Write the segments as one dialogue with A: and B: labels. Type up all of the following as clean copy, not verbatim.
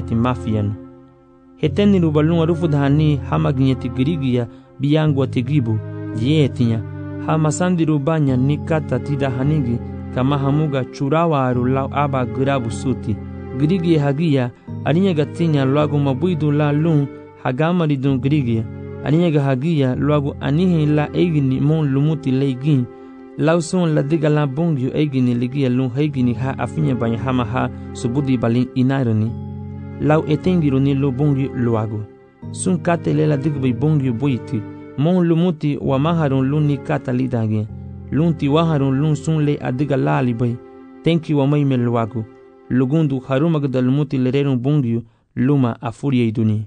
A: ti mafiano. Heteni rubalun arufu dhani hama ginyeti girigia biyangu atigibu yeetinya hama sandi rubanya ni kata tida hanigi kama hamuga churawa arulau aba girabu suti girigia hagia aninya gatinya luagu mabuidu la lun hagama lidun girigia aninya hagia luagu anihi la egini mon lumuti leigin lausun la diga la bungyu egini ligia lun hegini ha afinya banya hama ha subudi balin inaironi lau etengiru ni lo bungyu luagu sun kate lela digbai bungyu buiti mon lumuti wa maharun lun ni kata lidage lunti waharun lun sun le adiga lali bai tenki wa mai me luagu lugundu harumagda lumuti lererun bungyu luma afuria iduni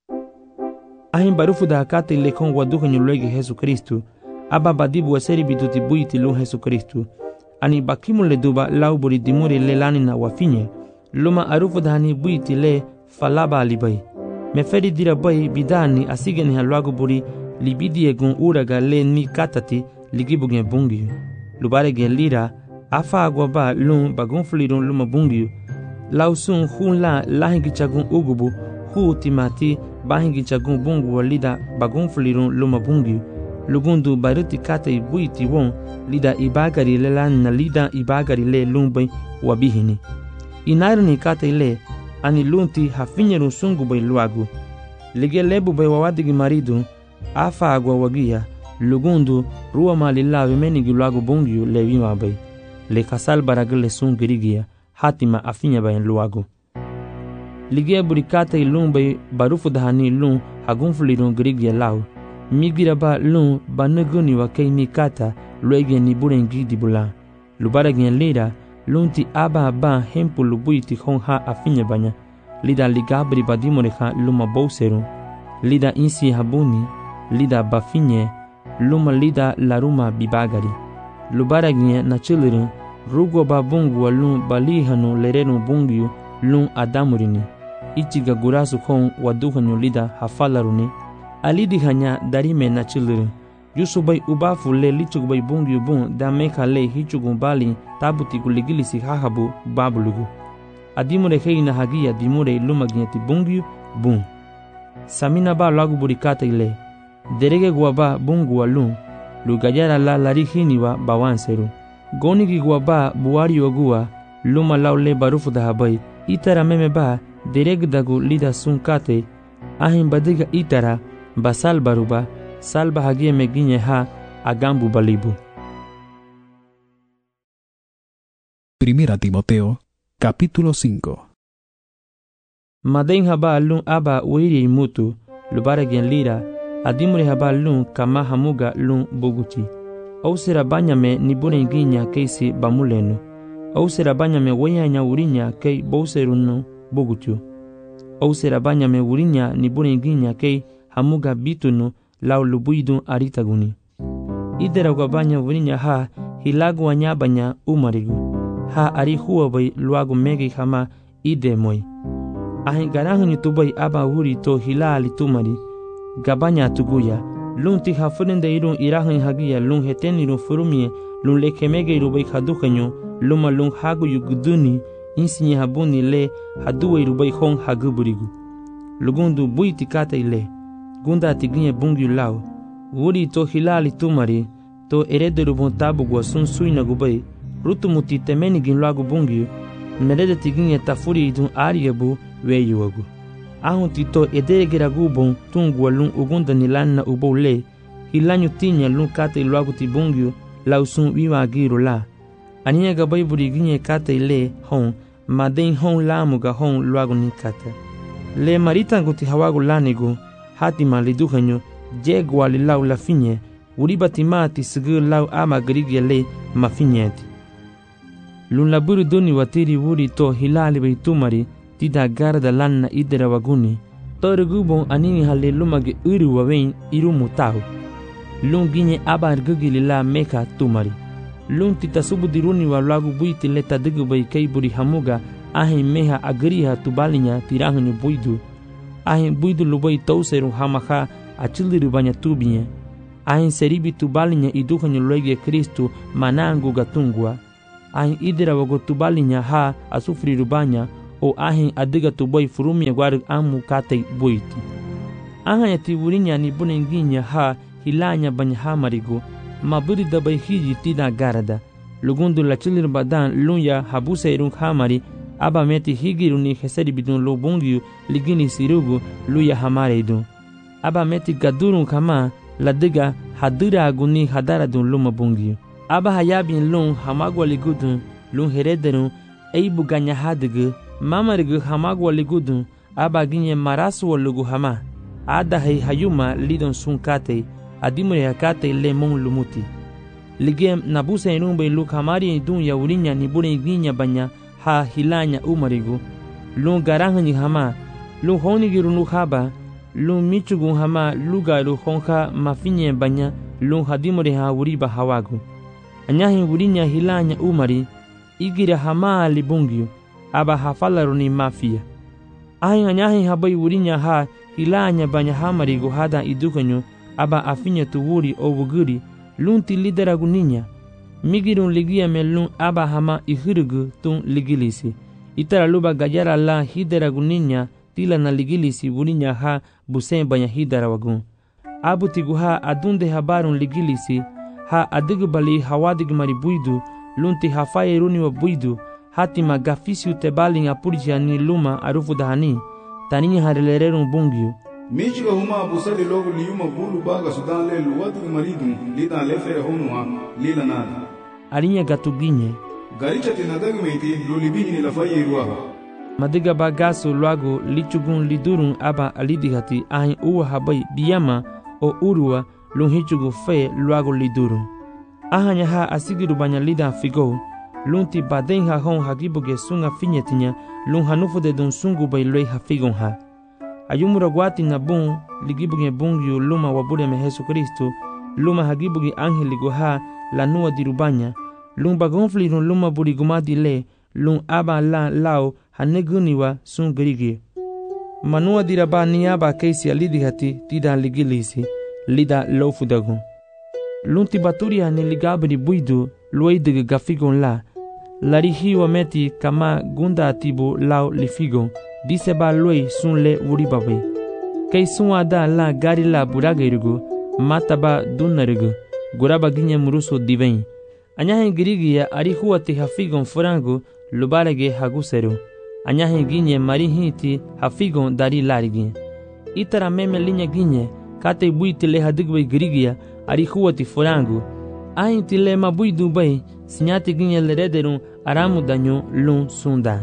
A: ahin barufu da kate le kon waduhanyu lege Jesu Kristu aba badibu waseri biduti buiti lun Jesu Kristu ani bakimu le duba lau buri dimuri le lani na wafinye luma arufu dhani buiti le falaba alibai meferi dira bai bidani asigeni halwagu buri libidi egun uraga le ni katati ligibugen bungi lubare gen lira afa agwa ba lun bagun fulirun luma bungi lausun hun la lahingi chagun ugubu hu timati bahingi chagun bungu walida bagun fulirun luma bungi lugundu baruti kate buiti won lida ibagari le lan na lida ibagari le lumbai wabihini inairuni kate le ani lunti hafinyeru sungu bai luagu lige lebu bai wawadigi maridu afa agwa wagia lugundu ruwa malila vimenigi luagu bungiu leviwa bai le kasal baragile sungirigia hatima afinya bai luagu lige burikate ilun bai barufu dahani lun hagunfulirun girigia lau migira ba lun banuguni wa kei mikata luege ni burengi dibula lubaragien lira lunti aba ba hempu lubuiti hon ha afinya banya lida ligabri badimore ha luma bouseru lida insi habuni lida bafinye luma lida laruma bibagari lubaragnie na chiliru rugo babungu wa lun balihanu lerenu bungiu lun adamurini ichiga gurasu hon waduhanu lida hafalaruni alidi hanya darime na chiliru yusubai ubafu le lichugubai bungiu bun da meka le hichugun bali tabuti guligilisi hahabu babulugu adimure heina hagia dimure lumagneti bungiu bun samina ba lagu burikata ile derege guaba bungu walun lugayara la larihini wa bawanseru gonigi guaba buari ogua luma laule barufu dahabai itara meme ba dereg dagu lida sunkate ahin badiga itara basal baruba salba hagie meginye ha agambu balibu.
B: Primera Timoteo, capítulo 5.
A: Maden haba lun aba uiri mutu, lubare gen lira, adimure haba lun kama hamuga lun buguti. Au sera banyame ni bune ginya keisi bamulenu. Au sera banyame weyanya urinya kei bouserunu bugutu. Au sera banyame urinya ni bune ginya kei hamuga bitunu lau lubuidun aritaguni. Idera gabanya urinya ha hilagu wanyabanya umarigu. Ha ari huwa bai luagu megi hama ide moi. Ahin garahuni tubai aba huri to hilali tumari. Gabanya tuguya. Lun ti hafurende irun irahun hagia lun heteni irun furumie lun lekemege irubai hadukanyo luma lun hagu yuguduni insinye habuni le haduwe irubai hon haguburigu. Lugundu buiti kata ile. Gunda tiginye bungi lau. Wuri to hilali tumari to erederu bontabu gwa sun suina gubai. Rutumuti temeni gin lagu bungi merede tiginye tafuri idun ariyabu weyuagu. Ahun tito edegera gubon tungu walun ugunda nilanna ubole hilanyu tinya lun kate lagu tibungi lausun wiwa giru la. Aniya gabai buri ginye kate ile hon maden hon lamuga hon lagu nikata. Le maritangu ti hawagu lanigu hatima liduhanyo jegwa li lau la finye uribati mati sigu lau ama grigye le mafinyeti. Lun laburu duni watiri wuri to hilali bai tumari tida garda lanna idera waguni torugubon anini halle lumage uru wawein irumu tahu. Lun ginye abar gugili la meka tumari. Lun tita subudiruni wa lagu buiti leta digu bai kaiburi hamuga ahin meha agriha tubalinya tirahuni buidu. Ahin buidu lubai tauseru hamaha achiliru banya tubinye. Ahin seribi tubalinya iduhanyu loige Kristu manangu gatungwa. Ahin idera wago tubalinya ha asufri rubanya o ahin adiga tu boy furumia guar amu katay boyti. Ahanya ti wurinya ni bunenginya ha hilanya banya hamarigo maburi da bay hiji tina garada. Lugundu la chilir badan lunya habuse irung hamari aba meti higiru ni heseri bidun lo bungiu ligini sirugu luya hamare idun. Aba meti gadurun kama ladiga hadira aguni hadara dun luma bungiu. Aba hayabin lun hamagwa ligudun lun herederun eibu ganya hadigu mamarigu hamagwa ligudun aba ginye marasu lugu hama. Ada hay hayuma lidon sun kate adimure hakate le mon lumuti. Ligem nabuse inumbe luk hamari idun ya urinya ni bune ginya banya ha hilanya umarigu. Lun garanganyi hama lun honigiru nuk haba lun michugun hama lugaru honka mafinye banya lun hadimure ha uriba hawagu. Anyahin urinya hilanya umari igira hama libungyu aba hafalaru ni mafia. Ahin anyahin habai urinya ha hilanya banya hamarigu hada idukanyo aba afinya tuwuri o wuguri lunti lideragu ninya. Migirun ligia melun aba hama ihirugu tun ligilisi. Itara luba gajara la hideragu ninya tila na ligilisi wurinya ha busen banya hiderawagun. Abu tigu ha adunde habarun ligilisi ha adigu bali hawadig mari buidu lunti hafaye runi wa buidu hati magafisi utebalin apurja ni luma arufu dahani taninya harelererun bungiu.
C: Michiga huma busali logo liyuma bulu baga sudan le luwatu maridun lida lefere honwa lila nada.
A: Arinya gatuginye.
C: Garicha tinadagi meiti lulibini ni lafaye ruwa.
A: Madiga bagaso luago lichugun lidurun aba alidigati ahin uwa habai biyama o urua lunhichugu fe luago lidurun. Ahanya ha asigiru banya lida figo lunti baden ha hon hagibuge sunga finyetinya lun hanufu de dun sungu bay loi ha figon ha. Ayumura guati na bun ligibuge bungyu luma wabure me Jesu Kristo luma hagibuge angel ligo ha la nua dirubanya lun bagonfli run luma burigumadi le lun aba la lao haneguniwa sun grigi. Manua diraba ni aba keisi alidigati tida ligilisi lida lofudagun. Lunti baturia ni ligabri buidu luidig gafigon la larihiwa meti kama gunda atibu lao lifigon dise ba loi sun le uribabe. Kei sun ada la gari la buragerigu mataba dunarigu guraba ginye muruso diven. Anyahen girigia arihuati hafigon forangu lubarege haguseru. Anyahen ginye marihiti hafigon dari larigin. Itara meme linye ginye kate buiti le hadigwe girigia arihuati forangu. Ahin tile mabui dubai sinyati ginye lerederun aramu danyo lun sunda.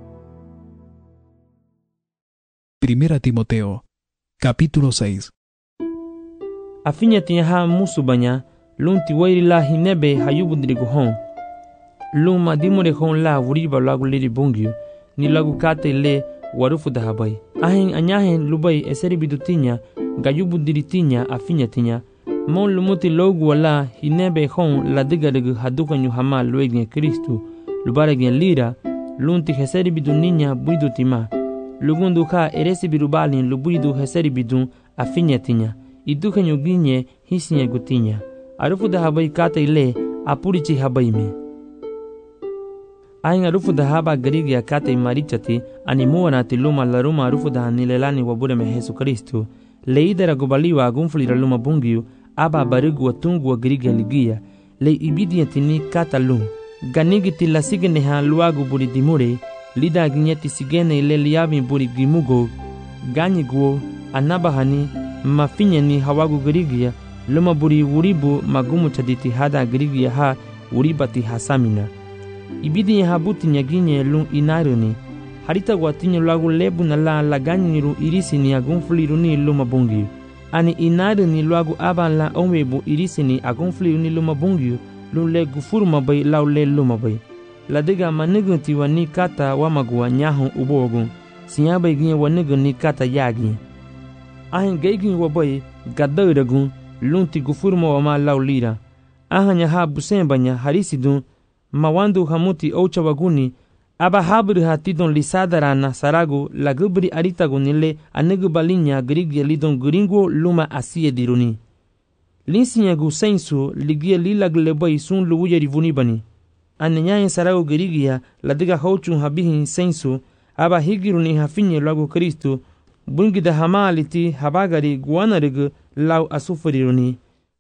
B: Primera Timoteo, capítulo 6.
A: Afinya tiha musubanya lunti wairi la hinebe hayubudrigu hon. Lun madimure hon la wuriba lagu liri bungyu ni lagu kate le warufu dahabai. Ahin anyahen lubai eseri bidutinya gayubudritinya afinya tinya. Mon lumuti logu wala hinebe hon la digarigu hadukanyu hama luegin Kristu lubaregen lira lunti heseri biduninya buidutima. Lugundu ka eresi birubalin lubuidu heseri bidun afinya tinya. Idukanyu ginye hisinya gutinya. Arufu dahabai kate ile apurichi habai me. Ahin arufu dahaba garigia kate marichati animuwa na tiluma laruma arufu dahanilelani wabure me Jesu Kristu. Leidera gubaliwa agunfulira luma bungiu aba barigu watungu wa girigia ligia. Le ibidia tini kata lum. Ganigiti la sigene ha luagu buri dimure. Lida ginyeti sigene ile liabi buri gimugo. Ganyiguo anabahani mafinya ni hawagu girigia. Luma buri uribu magumu chaditi hada girigia ha uribati hasamina. Ibidi ya habuti nyaginye lun inaruni. Harita guatinyo lagu lebu na la laganyiru irisi ni agunfuliru ni luma bungiu. Ani inaruni lagu aban la omebu irisi ni agunfuliru ni luma bungiu. Lun le gufuru mabai lau le luma bai. Ladiga manigunti wa ni kata wamagua nyahon ubogun. Sinyabai ginye wanigun ni kata yagi. Ahin geigin wabai gadaragun lunti gufuru mawama lau lira. Ahanya ha busembanya harisidun mawandu hamuti oucha waguni aba habri hatidon lisadarana saragu lagubri aritagunile anegu balinya grigia lidon gringo luma asie diruni. Linsinya gu sensu ligia lilaglebay sun luuya rivuni bani. Anenyayen saragu grigia ladiga houchun habihin sensu aba higiruni hafinye lagu Kristo bungida hamaliti habagari guanarigu lau asufuriruni.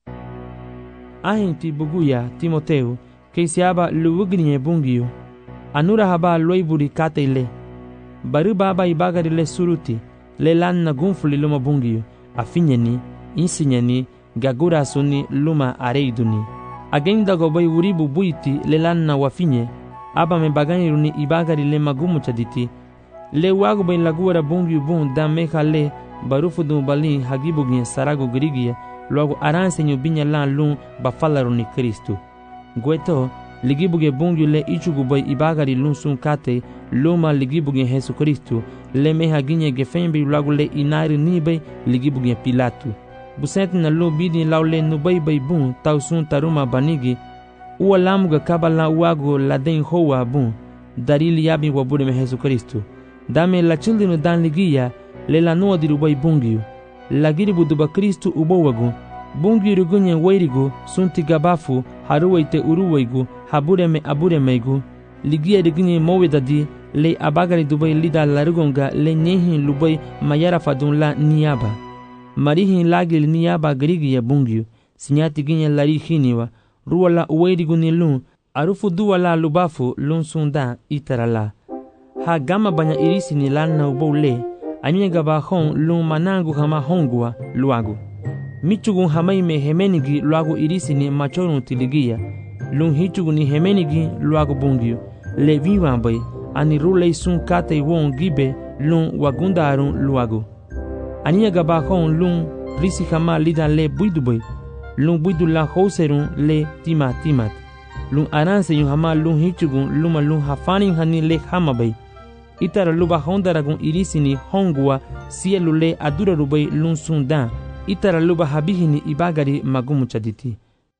A: Ahinti buguya Timoteo keisi aba luwugniye bungiyo anura haba loiburi kateile baru baba ibagari le suruti le lanna gunfuli luma bungiyo afinyeni insinyeni gagura suni luma areiduni agenda gobai uribu buiti le lanna wafinye aba me baganiruni ibagari le magumu chaditi le wagu bai lagura bungiyo bun da meka le barufudu bali hagibugi sarago grigia luego aransenyo binya lan lun bafalaruni Kristo gueto ligibuge bungiyo le ichugubai ibagari lun sun kate luma ligibuge Jesu Kristo le meha ginye gefembi luego le inari nibe ligibuge Pilatu busenti na lo bidi laule nubai bai bun tausun taruma banigi uwa lamuga kabala wago laden hoa bun darili yabi wabude me Jesu Kristo dame la childinu dan ligia le la nuwa dirubai bungiyo lagiri buduba Kristo ubowagu bungiyo gunye wairigu sunti gabafu haruwaite uruwaigu habureme aburemeigu ligia digunye mowedadi le abagari dubai lida larugonga le nyehin lubai mayara fadun la niyaba marihin lagil niyaba grigiya bungiyo sinyati ginye lari hiniwa ruwala uwairigu ni lun arufu duwala lubafu lun sunda itarala ha gama banya irisi ni lana ubole anyega ba hon lun manangu hama hongua luagu michugu hamaime hemenigi luagu irisi ni machorun tiligia lun hichugu ni hemenigi luagu bungiyo le viwambai ani rulei sun kate won gibe lun wagundarun luagu anyega ba hon lun risi hama lida le buidubai lun buidu la houserun le timat lun aranse yun hama lun hichugu luma lun hafanin hani le hamabai itara luba hondaragun irisini hongua sielu le adura rubai lun sundan itara luba habihini ibagari magumu chaditi.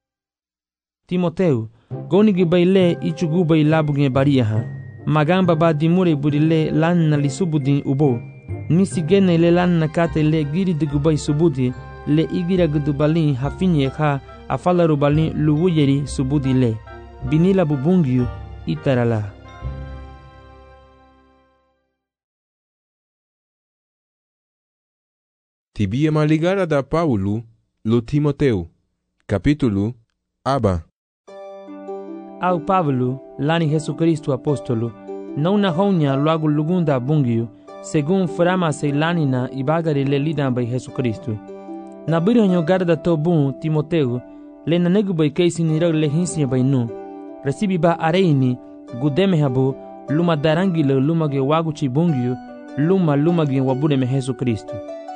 A: Timoteu gonigi bai le ichugu bai labuge bariyaha magamba ba dimure burile lanna li subudin ubo nisigene le lanna kate le giri digubai subudi le igira gudubalin hafinye ha afala rubalin luwuyeri subudi le binila bubungiu itarala.
D: Tibia maligara da Paulo lo Timoteu capítulo aba
A: au Pablo lani Jesu Kristo apostolo não na honya logo lugunda bungiu según frama se lanina ibagari le lidan by Jesu Kristo na biranyo garda to bun Timoteu le nanegu by keisi nirag le hinsi by nu recibi ba areini gudeme habo luma darangi le luma ge waguchi bungiu luma ge wabude me Jesu Kristo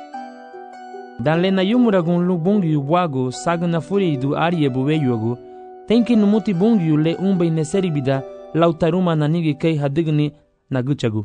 A: dan le na yumuragun lu bungiu wago sagna furi du arie buweyugo tenki numuti bungiu le umbe neseribida lautaruma nanigi kei hadigni naguchagu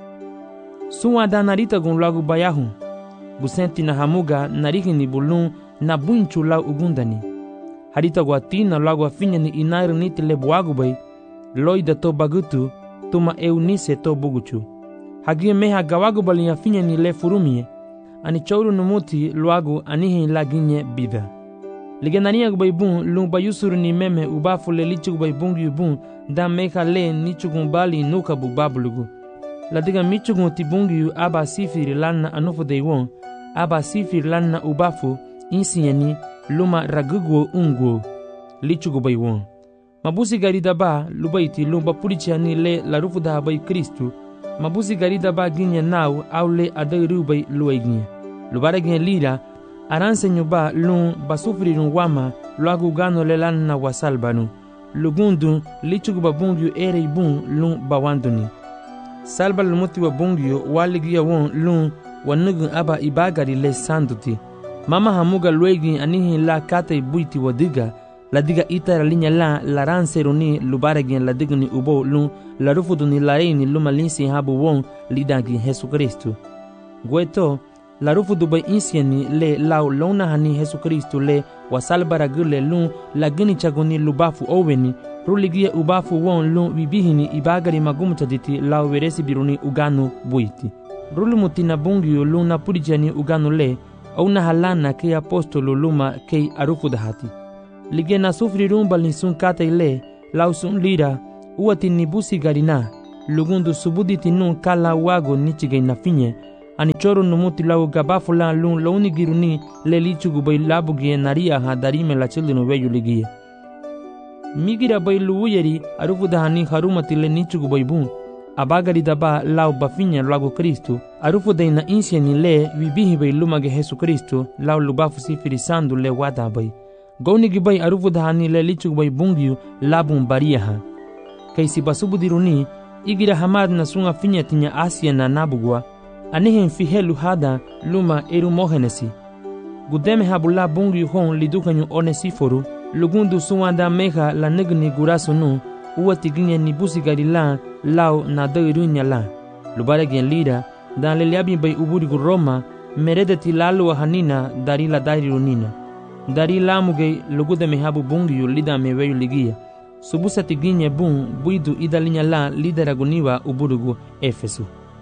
A: suwa da narita gun lagu bayahu busenti na hamuga narigini bulun na bunchu lau ugundani harita guatina lagu afinya ni inair niti le buagu bay loida to bagutu tuma eunise to buguchu hagie meha gawagu bali afinya ni le furumie ani chouru numuti luagu anihi laginye bida ligenania gubay bun lu bayusuru ni meme ubafu le lichu gubay bungi bun da meka le nichugun bali nuka bu bablugu ladiga michugun tibungi aba sifiri lanna anufu deiwon aba sifiri lanna ubafu insinyani luma ragugo ungo lichu gubay won mabusi garida ba lubaiti lumba pulichani le larufu da bay Kristu mabusi garida ba ginya nau au le adairu bay luaigne lubare ginya lira aranse nyuba lun basufri lun wama luagu gano le lanna wasalbanu lugundu lichugu babungyu ere bun lun bawanduni salba lumuti wa bungyu waligiya won lun wanugu aba ibagari le sanduti mama hamuga luegi anihi la kate buiti wadiga ladiga itara linya la laranse runi lubare gen ladigni ubo lun larufuduni laini luma linsi habu won lidagi Jesu Kristo gueto larufudu bay insieni le lau lona hani Jesu Kristo le wasalbara gule lun lagini chagoni lubafu oweni ruligia ubafu won lun bibihini ibagari magumutaditi lau veresi biruni uganu buiti rulumutina bungiyo lun na purijani uganu le au na halana ke apostolo luma ke arufudahati ligena sufri rumbal ni sun kate le lau sun lira uati ni busi garina lugundu subuditi nun kala wago nichigay na finye, ani choro numuti lago gabafula lun launi giruni le lichugu bay labugie naria ha darime la children weyu ligie. Migira bay luuyeri arufu dahani harumati le nichugu bay bun, abagari daba lau bafinya lago Kristo, arufu day na insiani le wibihi bay lumage Jesu Kristo, lau lubafu sifiri sandu le wada bay. Gaunigi bay arufu dahani le lichugu bay bungiu labun baria ha. Kaisi basubu diruni, igira hamad na sunga finya tinya Asia na nabugwa, anihen fihelu hada luma eru mohenesi. Gudeme habula bungiu hon lidukanyu Onesiforu, lugundu suwanda meha la negni guraso nu, uwati ginye ni busigari la, lau na dairunya la. Lubare gen lira, dan leliabi bay uburigu Roma, meredeti lalu hanina dari la dairunina. Dari lamuge lugudeme habu bungiu lida meweyu ligia. Subusati ginye bun buidu idalinya la lideraguniwa uburugu Efesu.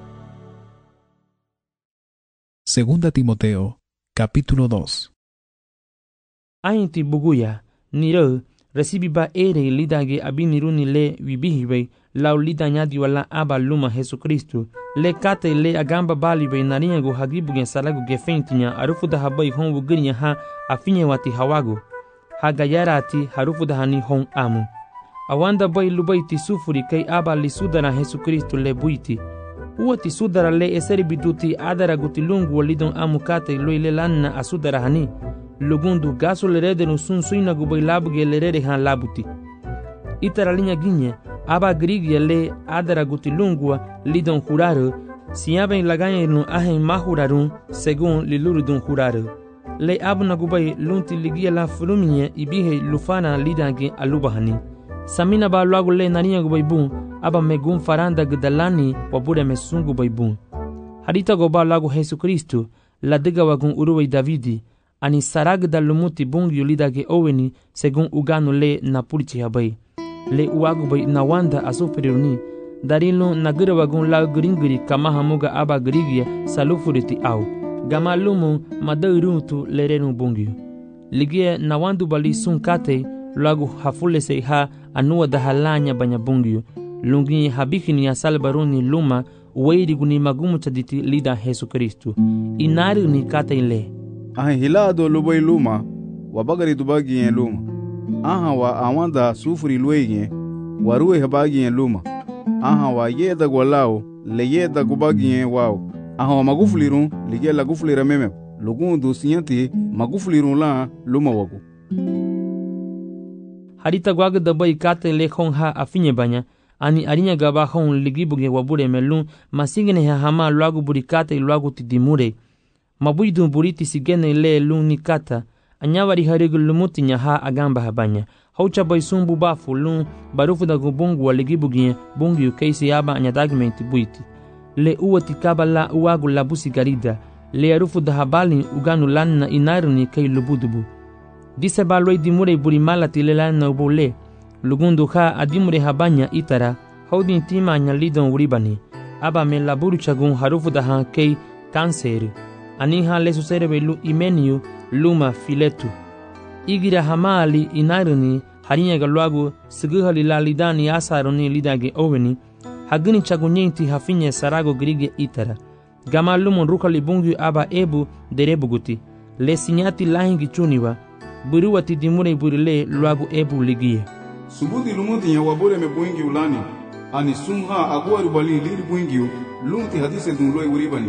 B: Segunda Timoteo, capítulo 2.
A: Ainti buguya, niro, recibiba ere lidage abiniruni le wibihiwe, lau lidanyadi wala aba luma Jesu Kristo, le kate le agamba baliwe narinyago hagibugen salagu gefentinya arufu da habai hongu girinya ha afinye wati hawago, hagayarati harufu da hani hong amu. Awanda bay lubaiti sufuri kay aba li sudara Jesu Kristo le buiti. Uati sudara le eseri biduti adara gutilungu walidon amukate loile lanna asudara hani. Lugundu gaso lerede no sun suina gubay labuge lerede han labuti. Itara linya ginye, aba grigia le adara gutilungu lidon juraro, siyaben laganye no ahen mahurarun segun lilurudun juraro. Le abuna gubay lunti ligia la fruminye ibihe lufana lidange alubahani. Samina ba luagu le narinya gu baibun, aba megun faranda gdalani wabure mesungu baibun. Harita go ba luagu Jesu Kristo, la diga wagun uruwe Davidi, ani sarag da lumuti bungi ulidage oweni segun uganu le na purichi habai. Le uagu bai na wanda asufriruni, darilo na gira wagun la gringiri kama hamuga aba grigia salufuriti au. Gama lumu madairuntu lerenu bungi. Ligie na wandu bali sun kate, luagu hafule se ha anua da halanya banyabungio lungi habikini ya salbaruni luma uweiri guni magumu chaditi lida Jesu Kristo inari ni kata ile
C: hilado lubai luma wabagari dubagi yen luma wa awanda sufuri luege waruwe habagi yen luma wa yeda gwalao le yeda gubagi yen wao wa magufulirun lige la gufulira meme lugundu siyanti magufulirun la luma wagu.
A: Harita gwaga dabai kate le hong ha afinye banya, ani arinya gaba hong ligibuge wabure melun, masigene ha hama luagu burikate luagu tidimure. Mabuidu buriti sigene le lun ni kata, anyawari harigu lumuti nya ha agamba habanya. Haucha bai sumbu bafu lun, barufu da gubungu wa ligibuge bungu keisi yaba anyadagmenti buiti. Le uwati kaba la uagu labusi garida, le arufu da habali uganu lanna inaruni kei lubudubu. Dise baloi dimure burimala tilela na ubole, lugundu ha adimure habanya itara, haudin tima nya lidon uribani, aba me laburu chagun harufu da han kei kanseru, aniha lesu serebelu imeniu luma filetu. Igira hamali inaruni harinya galuagu siguhali la lidani asaruni lidage oweni, hagini chagunyenti hafinye sarago grige itara. Gama lumun rukali bungu aba ebu derebuguti, le sinyati lahingi chuniwa, buruwati dimure burile luagu ebu ligie.
C: Subuti lumuti ya wabure me buingi ulani, ani sunha aguaru bali liri buingi lumti hadise dunloi uribani.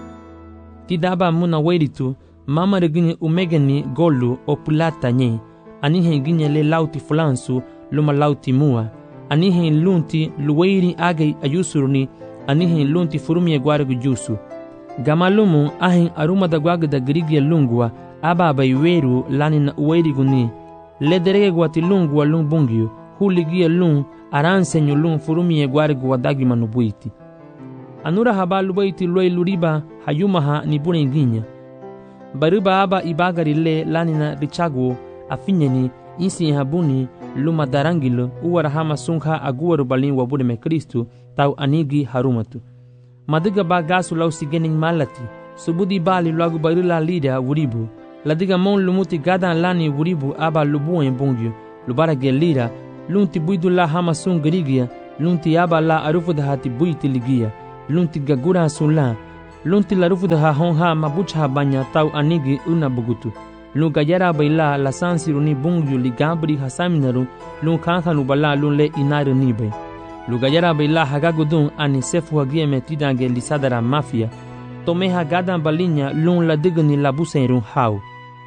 A: Tidaba muna weritu, mama regini umegeni golu o pulata nye, anihe ginye le lauti fulansu luma lauti mua, anihe lunti luweiri age ayusuruni, anihe lunti furumie gwargu jusu. Gamalumu ahin aruma da gwaga da grigia lungwa, aba baiweru lani na uweiri guni, lederege gwati lungwa lung bungyu, huligia lung aransenyo lung furumie gwargu wadagi manubuiti. Anura habalu baiti loi luriba hayumaha ni bune inginya. Baruba aba ibagari le lani na richagu afinyeni insi habuni luma darangilo uwarahama sungha aguwaru balin wabune me Kristu tau anigi harumatu. Madiga ba gasu lau sigening malati, subudi bali lagu barila lida wuribu, ladiga mon lumuti gadan lani wuribu aba lubuen bungyu, lubara gelira, lunti buidu la hama sungrigia, lunti aba la arufu da hati buiti ligia, lunti gagura sula, lunti la rufu da honha mabucha banya tau anigi una bugutu. Lun gayara baila la sansiruni bungyu ligabri hasaminaru, lun kankanu bala lun le inaru nibe. Lu gayara baila hagagudun ani sefu hagie metidange lisadara mafia, tome hagadan balinya lun la digni la buserun hau.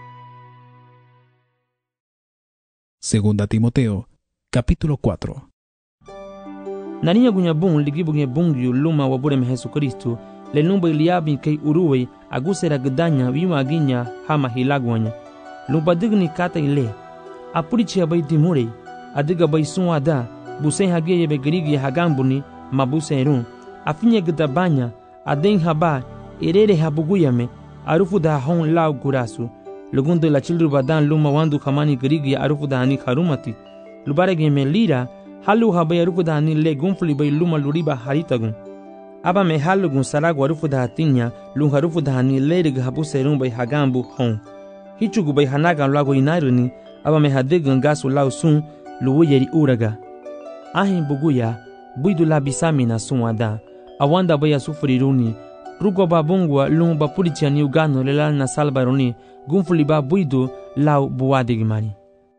B: Segunda Timoteo, capítulo 4.
A: Naniya gunya bun ligibu nge bungyu luma waburem Jesucristo, le lumba iliabi kei uruwe agusera gedanya wima ginya hama hilagwanya. Lumba digni kata ile, apurichi abai dimure, adiga bai sunwada, busen hagie yebe gerigi hagambuni, mabuserun, afinye gedabanya, aden haba, erere habuguyame, arufu da hon lau gurasu. Lugunde la childru badan luma wandu kamani gerigi arufu da hani harumati. Lubarege me lira, halu habai arufu da hani le gunfli bai luma luriba haritagun. Aba me halugun saragu arufu da hatinya, lun harufu da hani lerig habu serun bai hagambu hon. Hichugu bai hanagan lago inairuni, aba me hadegan gasu lau sun, luwu yeri uraga. Ahin buguya, buidu la bisamina sunwada, awanda bai asufriruni, rugo babungwa lun bapurichani ugano lelal na salbaruni, gunfli ba buidu lau buwadigimani.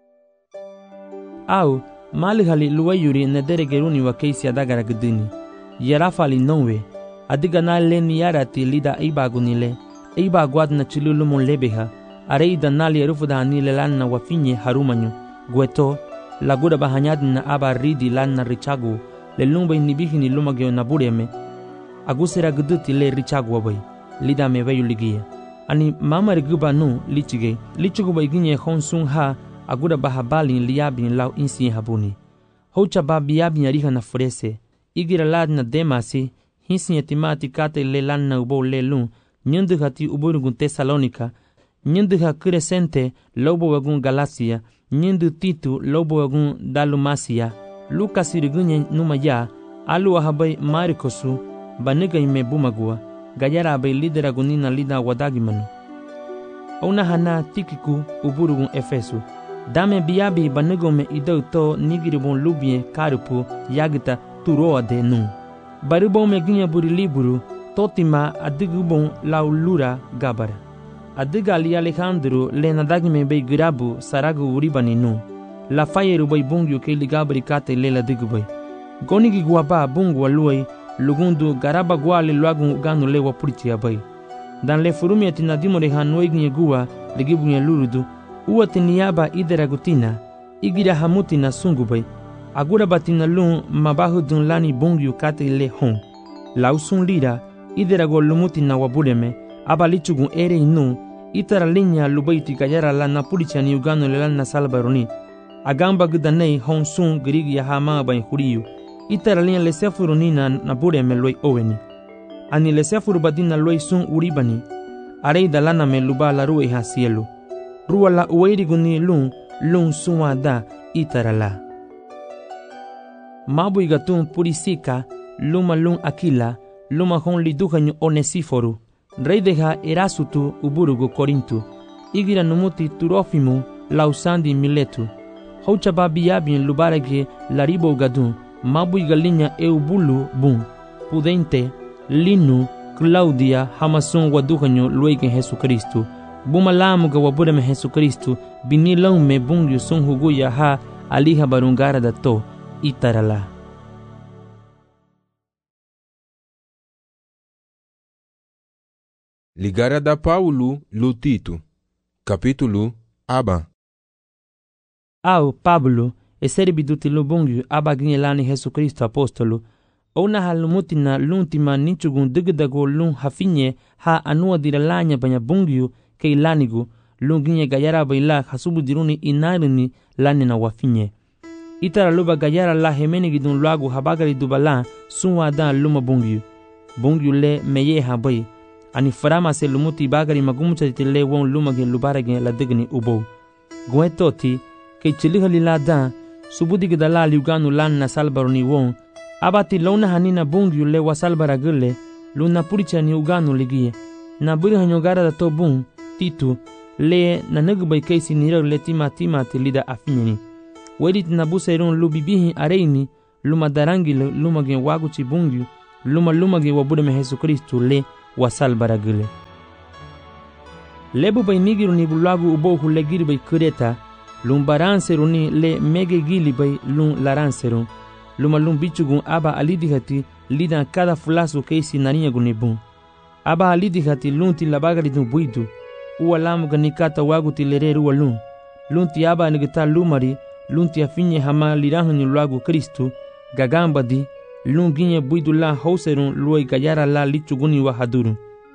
A: Au, malihali luwayuri nederegeruni wa keisi adagara gdini. Yarafali nonwe, adiga na leni yarati lida ibagunile, ibagwad na chilulumun lebeha, areida nali arufu da hanile lanna wafinye harumanyu, gueto, lagura bahanyad na aba ridi lanna richagu, le lumba inibihini lumagyo na bureme, agusera gduti le richagu wabai, lida meveyu ligia. Ani mama riguba nu lichige, lichugu baiginye honsun ha, agura bahabalin liabin lau insi habuni. Hocha babiabin yariha na furese, igira lad na demasi, hinsi yatimati kate le lan na ubo le lun, nyundu hati uburugun Tesalonika, nyundu ha Crescente, lobo wagun Galacia, nyundu Titu, lobo wagun Dalumasia, Lucas irigunye numaya, alu ahabai Marikosu, baniga ime bumagua, gayara abai lidera gunina lida wadagimanu. Ona hana Tikiku uburugun Efesu, dame biabi banigome idauto nigiribun lubie karupu yagita turoa de nu. Barubon me ginya buri liburu, totima adigubon laulura gabara. Adiga ali Alejandro le nadagime bei girabu saragu uribani nu. La fayeru bei bungyu ke ligabri kate le la digubay. Gonigi guaba bungu aluay, lugundu garaba guale luagun ganu le wapuriti abay. Dan le furumi atina dimore hanway ginye gua ligibu nye lurudu, uwa tiniaba idera gutina, igira hamutina sungubay. Agura batina lun mabahu dun lani bungyu kate le hon. Lausun lira, idera go lumutina wabuleme, abalichugun ere inu, itara linya lubaiti gayara lana pulichani ugano le lana salbaroni. Agamba gudanei hon sun grigi ya hama bain huriyu. Itara linya le sefurunina na bureme loi oweni. Ani le sefuru badina loi sun uribani. Areida lana me luba la rue ha cielo. Rua la ueiri guni lun sunwa da itara la. Mabu igatun purisika, luma lun Aquila, luma hon liduhanyu Onesiforu, rey deja Erasutu uburugu Corintu, igira numuti Turofimu, lausandi Miletu, haucha babiabin lubarage laribo gadun, mabu igalinya eubulu bun, pudente, linu, Claudia, hamasun waduhanyu luegen Jesucristo, bumalamuga wabureme Jesucristo, binilaume bungyu sun huguya ha aliha barungara dato, itarala.
D: Ligara da Paulo Lutito, capítulo Aba.
A: Au Pablo, eseribiduti lubungyu abaginelani Jesucristo apostolo, ona halumutina luntima ninchugun digdago lun hafinye ha anua diralanya banya bungyu ke ilanigu, lunginye gayara baila hasubu diruni inarini lanina wafinye. Itara luba gayara la hemenigi dun luagu habagari dubala sunwa dan luma bungyu. Bungyu le meye habai. Ani farama se lumuti bagari magumucha titile won lumage lubarage la digni ubo. Guetoti, ke chilihali la dan, subudi gdala liuganu lan na salbaroni won, abati lona hanina bungyu le wasalbaragule, luna puricha ni uganu ligie. Na buri hanyogara da to bung, titu, le na nagubay kaisi nirag le tima tilida afinyeni. Wedit na busayrun lubibihi areini, luma darangile luma gen wagu chibungyu luma gen wabude me Yesu Kristo le wasal baragile lebu bay nigiru ni bulagu ubo hulegiri bay kureta lum baranseru ni le mege gili bay lum laranseru luma lum bichugun aba alidihati lidan kada fulasu keisi naniya gunibun aba alidihati lunti labagari dun buidu uwa lamu ganikata wagu tilereru walun lunti aba nigita lumari lunti afinye hama lirahu ni luagu Kristu gagamba di lunginye buidu la hauserun luai gayara la lichuguni wa haduru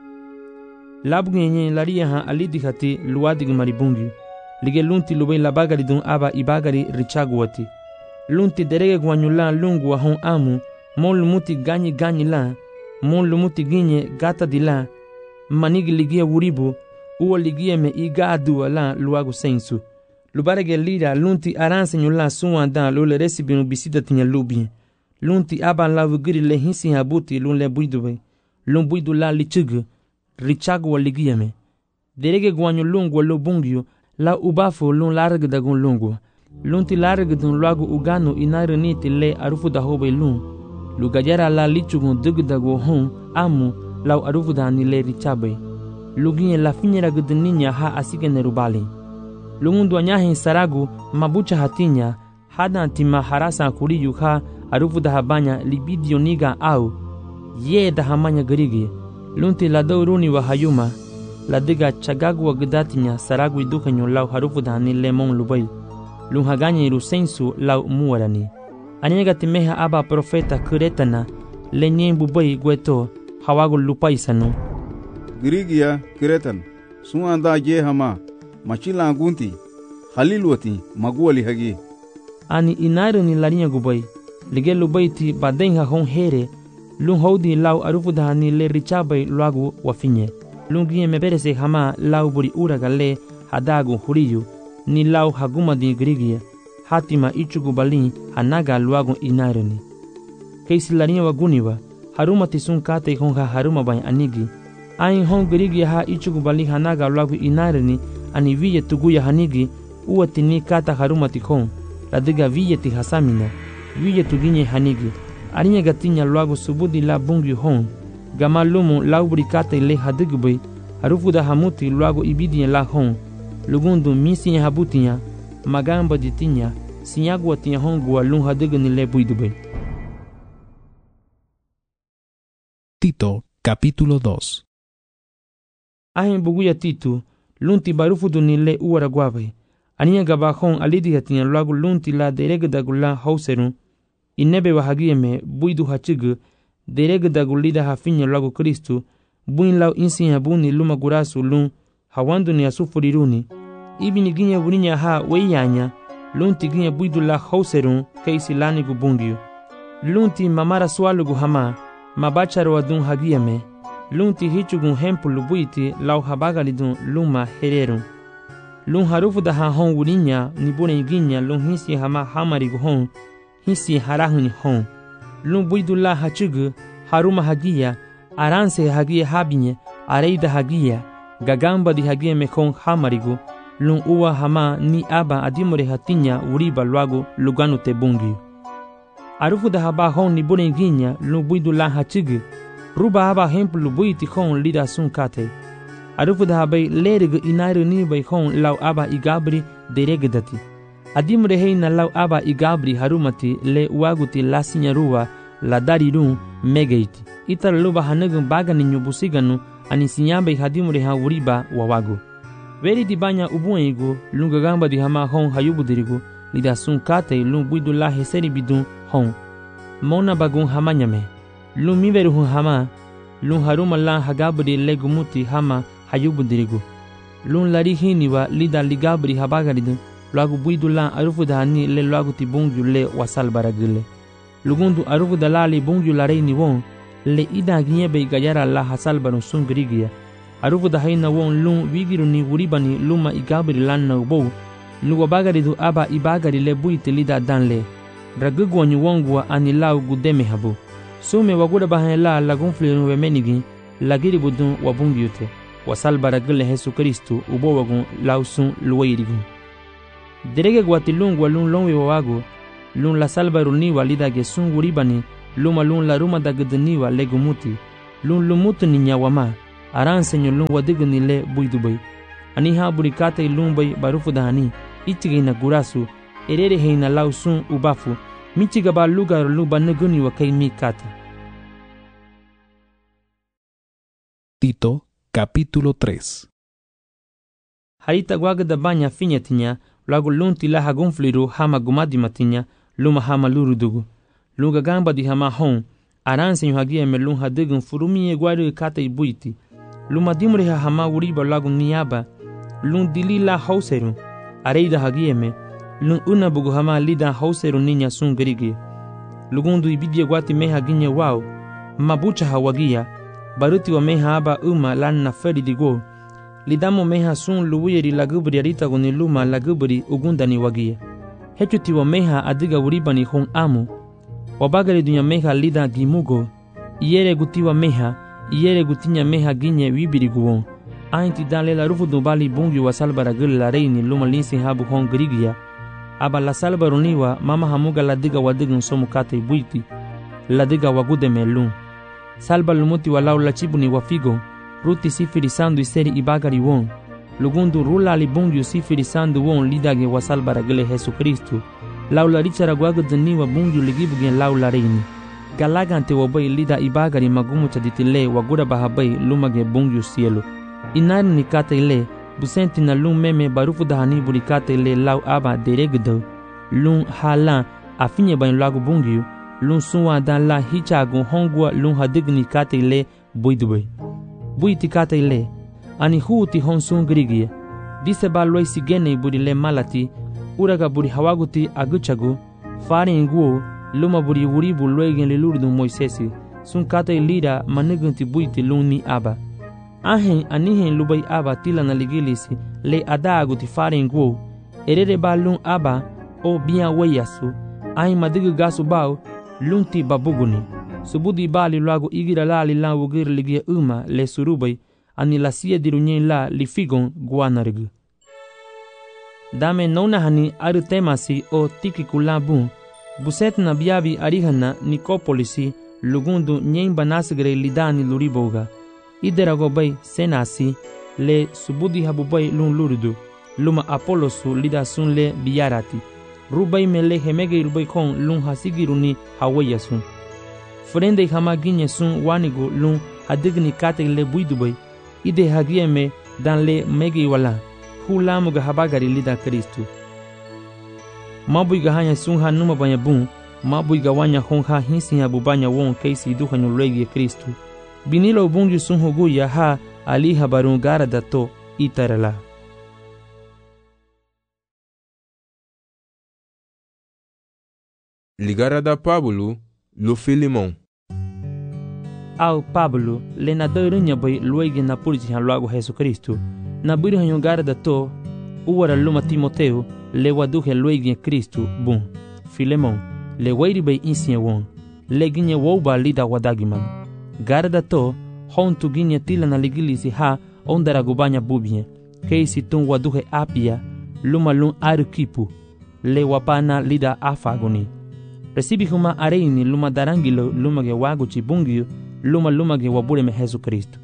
A: labgunye laria ha alidihati luadig maribungi lige lunti lubay labagari dun aba ibagari richaguwati lunti derege gwanyula lungu wa hon amu mon lumuti ganyi la mon lumuti ginye gata dila manigi ligia wuribu uwa ligia me igadu la luagu sensu lubarege lira lunti aranse nyula suwanda lule resibinu bisida tinya lubi lunti aba lavu giri le hinsi habuti lunle buidube lun buidu la lichug richagu wa ligia me derege gwanyu lungu wa lubungyu la ubafu lun larg dagun lungu lunti larg dun luagu uganu inare niti le arufu da hobe lun lugajara la lichugun dugdago hon amu lau arufu da ni le richabe luginye la finyera gudninya ha asige nerubali lungundu anyahin saragu mabucha hatinya hada antima harasa kuriyu ha arufu da habanya libidio niga au ye da hamanya garigi lunti la dauruni wa hayuma la diga chagagu wa gudatinya saragu idukanyo lau harufu da ni lemon lubail lunhaganye rusensu lau muwarani anyega timeha aba profeta kuretana lenyen bubai gweto hawagu lupaisanu
C: Girigia kiretan suanda je hama machila gunti halilwati maguali hagi
A: ani inairu ni larinya gubai lige lubaiti badenha hon here lun hodi lau arufu dahani le richabai luagu wafinye lungie meberese hama lau buri uragale hadagu huriyu ni lau haguma di girigia hatima ichugu balin hanaga luagu inairu ni keisi larinya waguniwa haruma tisun kate honga haruma bai anigi ain hon girigia ha ichugu balin hanaga luagu inairu ni ani viye tuguya hanigi uwati ni kata haruma tikon ladiga viye ti hasamina viye tuginye hanigi arinya gatinya luagu subudi la bungi hon gama lumu laubri kata ile hadigubay harufu da hamuti luagu ibidinya la hon lugundu misinya habutinya magamba ditinya sinyagu watinya hon gua lun hadigni le buidubay.
B: Tito, capítulo 2.
A: Ahin buguya Tito lunti barufu dunile uwara guabay aniya gabahon alidihatinya luagu lunti la deregdagula hauserun inebe wahagiyeme buidu hachig deregdagulida hafinya luagu Kristu buin lau insinya buni luma gurasu lun hawandu ni asufuriruni ibini ginya buninya ha weyanya lunti ginya buidu la hauserun keisi lani gubungiu lunti mamara swalugu hama mabacharo wadun hagiyeme lunti hichugun hempulu buiti lau habagalidun luma hererun lun harufu da ha hon wurinya ni bune ginya lun hisi hama hamarigu hon hisi harahuni hon lun buidu la hachugu haruma hagiya aranse hagiya habinye areida hagiya gagamba di hagiya mekon hamarigu lun uwa hama ni aba adimore hatinya uriba luagu luganu te bungi arufu da haba hon ni bune ginya lun buidu la hachugu ruba aba hempulu buiti hon lida sun kate arufu da habai lerig inairu ni bai hon lau aba igabri deregdati adimre heina lau aba igabri harumati le uaguti la sinyaruwa la darirun megeiti itar luba hanagun bagani nyubusiganu ani sinyabai hadimre ha uriba wawagu veri di banya ubuengu lungagamba di hama hon hayubudirigu lida sun kate lun buidu la heseri bidun hon mona bagun hamanyame lun miveru hun hama lun haruma la hagabri legumuti hama hayubudirigu lun lari hiniwa lida ligabri habagaridu luagu buidu la arufu dahani le luagu ti bungyu le wasal baragile lugundu arufu dalali bungyu la reini won le ida ginyebe gayara la hasal banu sungrigia arufu dahaina won lun wigiru ni wuribani luma igabri lan na ubo lugo bagaridu aba ibagari le buite lida danle ragugwanyu wongwa ani lau gudeme habu sume waguda bahan la lagun flirun wemenigi lagiri budun wabungyute wasal baragile Yesu Kristu ubo wagun lausun luwairigu derege gwatilung walun longwe wawagu lun la salbaruniwa lida ge sun wuribani luma lun la ruma da gdniwa legumuti lun lumutu ni nyawama aran senyo lun wadigni le buidubai ani ha burikate lun bai barufu dani ichige na gurasu erere heina lausun ubafu michiga ba lugar luba nuguni wa kai mikata.
B: Tito, capítulo 3.
A: Harita guaga da banya finyatinya lagu lunti la hagunfliru hama gumadi matinya luma hama lurudugu luga gamba di hama hon aranse yuhagia me lun hadigun furumi guaru kata ibuiti luma dimre hama uriba lagu niaba lun dilila hauseru areida hagieme lun una bugu hama lida hauseru ninya sun gerige lugundu ibidia guati meha ginye wao mabucha hawagia baruti wa meha aba lan na feri digo lidamo meha sun luwiri lagubri arita guni luma lagubri ugundani wagia hechuti wa meha adiga uribani hon amu wabagari dunya meha lida gimugo iere gutiwa meha iere gutinya meha ginye wibiri guwon ainti dale la rufu dubali bungi wa salbara gul la reini luma linsi habu hon grigia aba la salbaruniwa mama hamuga ladiga wadigun somu kate buiti ladiga wagude melun salba lumuti walau la chibuni wafigo ruti sifiri sandu iseri ibagari won lugundu rula libungi sifiri sandu won lidage wa salbara gele Jesu Kristu laula richara gwaga daniwa bungi ligibugen laula reini galagante wabai lida ibagari magumu chaditile wagura bahabai lumage bungi cielo inari nikate ile busenti na lum meme barufu dahani burikate ile lau aba deregdo lum hala afinye bain lagu bungi lum suwa dan la hichagu hongwa lum hadigni kate ile buidube buiti kate ile ani huti honsun grigia dise ba loi sigene buri le malati uraga buri hawaguti aguchagu fare nguo luma buri wuribu loigen le lurdu moisesi sun kate lira manugunti buiti luni aba ahen anihen lubai aba tila na ligilisi le adaguti fare nguo erere ba lun aba o biya wayasu ai madigu gasu bao lunti babuguni subudi bali lago igira lali la wugir ligia le surubai ani la sia dirunyen la lifigon guanargu dame nona hani aru temasi o tikikula bun buset na biabi arihana nikopolisi lugundu nyen banasgre lidani luriboga iderago bai senasi le subudi habubai lun lurudu luma apolosu lida sun le biarati rubai mele hemege rubai kon lun hasigiruni hawayasun frende hamaginye sun wanigo lun hadigni kate le buidubai ide hagieme dan le mege wala hulamuga habagari lida Kristu mabuiga hanya sun hanuma banya bun mabuiga wanya honha hinsi habubanya won keisi duhanyo lege Kristu binilo bungi sun huguya ha ali habarun gara dato itarala.
D: Ligara da Pablo lo Filimon.
A: Au Pablo le na deurunya bai luigi na pulji han lago Jesu Kristu na buri han gara dato uwara luma Timoteo le waduhe luigi Kristu bun Filemon le wairi bai insiye won le ginye woba lida wadagiman gara dato hon tu ginye tila na ligilisi ha ondara gubanya bubye keisi tun waduhe apia luma lun arukipu le wapana lida afagoni recibi huma areini luma darangilo luma ge wagu chibungio luma ge wabure me Jesu Kristu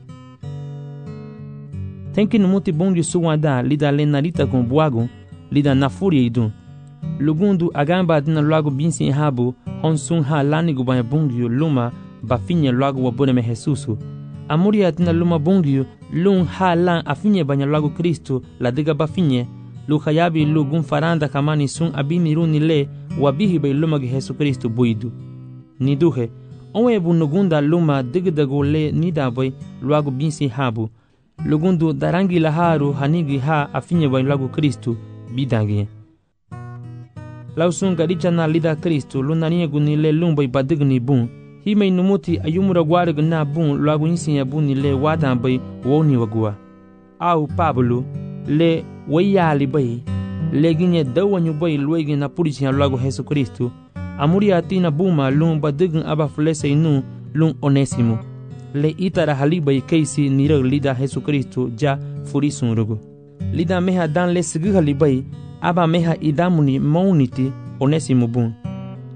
A: tenki numuti bungi suwada lida lenarita con buagu lida nafuria idun lugundu agamba adina lagu binsi habu honsun ha lani gubanya bungio luma bafinye lagu wabure me Jesusu amuria adina luma bungio lun ha lan afinye banya lagu Kristu la diga bafinye luhayabi lugun faranda kamani sun abini runi le wabihi bai luma ge Jesu Kristu buidu niduhe onwe bunugunda luma digdago le nidabai luagu binsi habu lugundu darangi laharu hanigi ha afinye bai lagu Kristu bidangi lausun garicha na lida Kristu lunanie guni le lumbai badigni bun himei numuti ayumura gwarig na bun luagu insinya buni le wadan bai woni wagua au Pablo le wayali bai leginye dawanyu bai luigi na purichi han lago Jesu Kristu amuri atina buma lun badign aba flese inu lun Onesimo le itara halibai keisi nira lida Jesu Kristu ja furisun rugo lida meha dan le sigi halibai aba meha idamuni mauniti Onesimo bun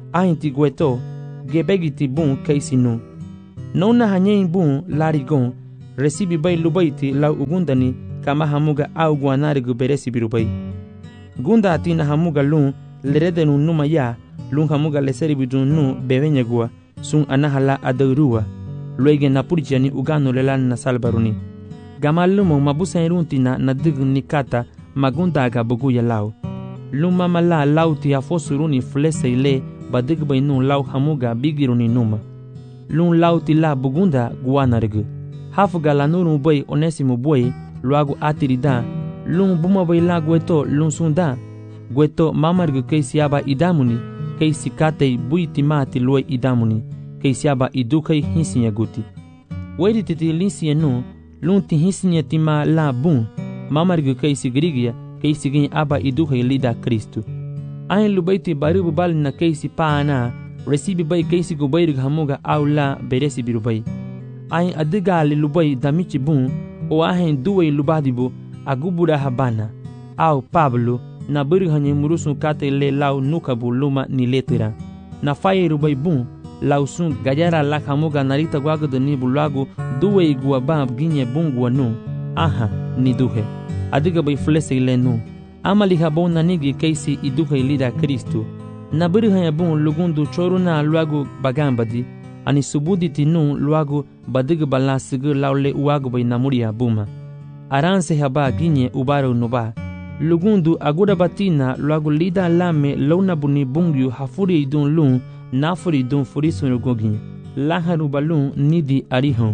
A: Ainti gueto, gebegiti bun keisinu. Nona hanyein bun larigon, recibi bay lubaiti lau ugundani kama hamuga au guanarigu beresi birubai. Gunda atina hamuga lun leredenu numa ya, lun hamuga leseribidun nu bevenyagua, sun anahala adaurua. Luege napurjani ugano lelan na salbaruni. Gama lumo mabusa runtina na dig nikata magundaga buguya lau. Luma mala lauti afosuruni flese ile badig bainu lau hamuga bigiruni numa. Lun lauti la bugunda guanargu. Hafuga la nuru bay onesimo boy luagu atirida. Lun buma bay la gueto lun sunda. Gueto mamargu keisiaba idamuni keisikatei buitimati lue idamuni. Keisiaba idukei hinsinya guti. Wedi titi linsinya nu, lun ti hinsinya tima la bun, mamargu keisi grigia, keisi gin aba idukei lida Kristu. Ain lubaiti baribu bali na keisi paana, recibi bay keisi gubairig hamuga au la beresi birubai. Ain adigali lubai damichi bun, o ahin duwei lubadibu, agubura habana, au Pablo, na birig hanye murusun kate le lau nukabu luma ni letira. Na faye rubai bun, lausun gajara la hamuga narita guagado ni bulagu duwe guabab ginye bungwa nu. Aha, ni duhe. Adiga bay flese ile nu. Amali habon nanigi keisi iduhe lida Kristu. Nabiri hanya bun lugundu choruna luagu bagambadi. Ani subuditi nu luagu badiga balasigu laule uagu bay namuria buma. Aranse haba ginye ubaro nuba. Lugundu agura batina luagu lida lame launa buni bungyu hafuri idun lun nafuri dun furisun gogin laharu balun nidi arihon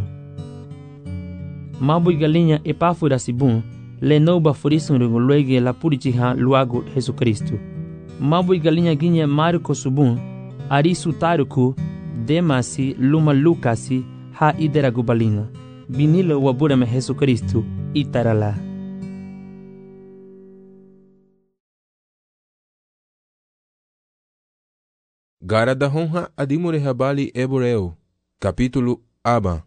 A: mabu galinya epafura sibun le noba furisun luege la purichiha luago Jesus Cristo mabu galinya ginya Marco subun arisu taruku demasi luma Lucasi ha idera gubalina binilo wabura me Jesus Cristo itarala.
D: Gara da honra adimure habali eboreu. Capítulo aba.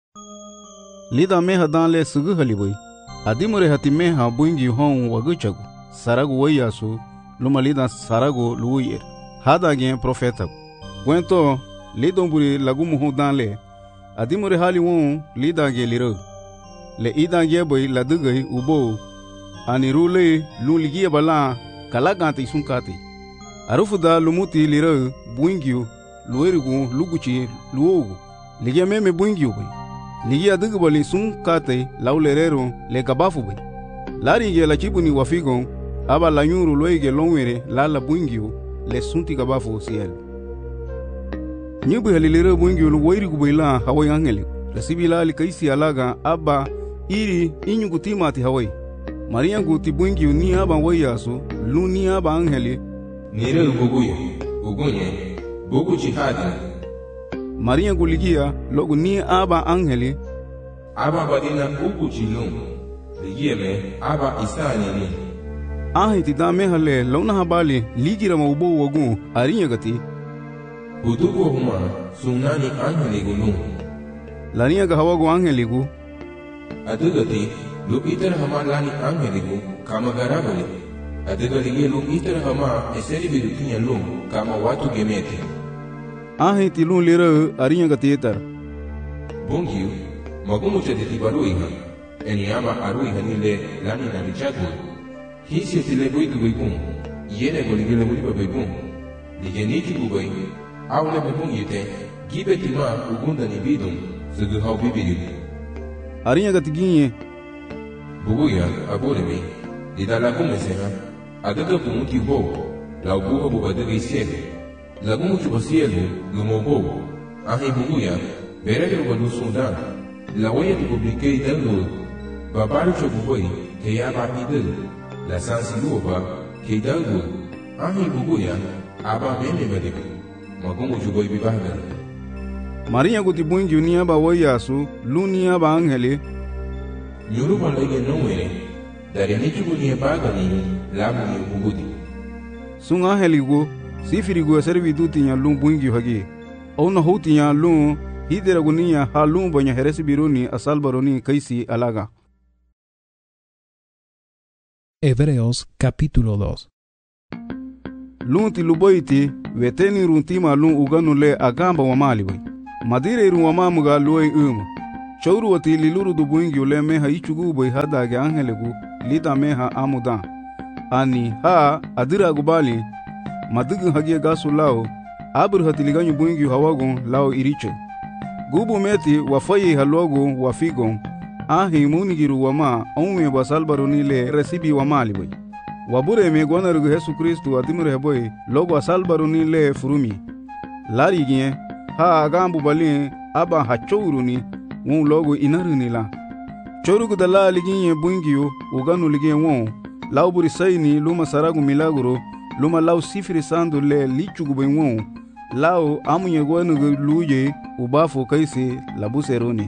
C: Lida meha danle sugu halibui. Adimure hati meha buingi hon waguchagu. Saragu wayasu luma lida saragu luuyer. Hada gen profeta. Gwento lidomburi lagumu hon danle. Adimure hali won lida ge liro. Le ida ge boy ladugai ubo. Anirule luligia bala kalagante sunkati. Arufuda lumuti lira buingyu luerigu luguchi luogu ligia meme buingyu bai ligia digubali sun kate laulerero le kabafu bai lari ge la chibuni wafigon aba la nyuru loige longwere la buingyu le sunti kabafu siel nyubu halilira buingyu luerigu bai la hawai angeli la sibila li kaisi alaga aba iri inyugu timati hawai maria guti buingyu ni aba wayasu lu ni aba angeli
D: Nire uguguye, ugunye, bugu jihadi.
C: Maria guligia, logu ni aba angeli.
D: Aba badina ugu jilum. Ligie me, aba isani ni.
C: Ahiti dame hale, launa habali, ligira maubo wagu, arinya gati.
D: Budugo huma, sunani angeli gulum.
C: Lania gahawagu angeli gu.
D: Adugati, lu iter hamalani angeli gu, kama garabali. Adigalige lum itara hama eseri bidukinya lum kama watu gemete.
C: Ahiti lum lira arinya gatiyetar.
D: Bungiu, magumu chaditi baruiha. Eniama aruiha nile lani na lichatu. Hisi etile buitu buipun. Yene goligele bulipa buipun. Ligeniti bubai. Aule buipun yete. Gibe tima ugunda ni bidum. Sugu hau bibidu.
C: Arinya gatiginye.
D: Buguya aburemi. Didala kumeseha. Adaga pumuti bo, la ubuha bubadaga isiele. Lagumu chubasiele, lumobo. Ahi buguya, berege rubadu sundan. La waya tu publique idalgo. Babaru chobuboi, ke yaba idal. La sansi luoba, ke idalgo. Ahi buguya, aba meme mediku. Magumu chuboi bibaga.
C: Maria guti buingi unia ba wayasu, lunia ba angeli.
D: Nyuru malege nowere. Dari nichugu ni baga ni lamu ni bugudi.
C: Sun angeli gu, sifiri gu servi dutinya lum buingi hagi. Ona hutinya lum, hidera gunia halum banya heresi biruni asal baroni kaisi alaga.
B: Hebreos capítulo 2.
C: Lunti luboiti weteni runtima lun uganu le agamba wa mali boy. Madire run wa mamuga luoi Chowru wati liluru du buingi ule meha ichugu boy hadage angelegu lida meha amudan. Ani ha adira gubali madugu hagie gasu lao abur hatiliganyu buingi hawagon lao iriche. Gubu meti wafaye halogo wafigon ahi munigiru wama onwe basalbaruni le resibi wamali boy. Wabure me gwanargu Yesu Kristu adimure boy logo asalbaruni le furumi. Lari gien ha agambu balin aba hachowruni won logo inaruni la. Chorugu dala liginye buingiyo uganu ligien won lauburi sayni luma saragu milagro luma lau sifiri sandu le lichugu boy won lao amunye gwanugu luye ubafo kaisi labuseroni.